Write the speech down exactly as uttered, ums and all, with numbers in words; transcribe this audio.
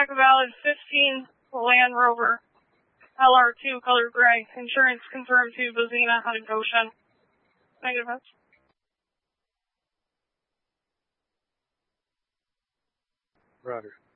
check valid fifteen Land Rover L R two color gray. Insurance confirmed to Bozina out of Goshen. Negative. Roger.